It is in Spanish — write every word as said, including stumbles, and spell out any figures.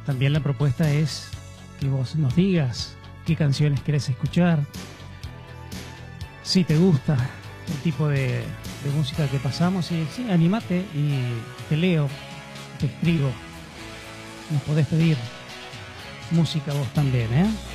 También la propuesta es que vos nos digas qué canciones querés escuchar, si te gusta el tipo de, de música que pasamos, y sí, animate y te leo, te escribo. Nos podés pedir música vos también, ¿eh?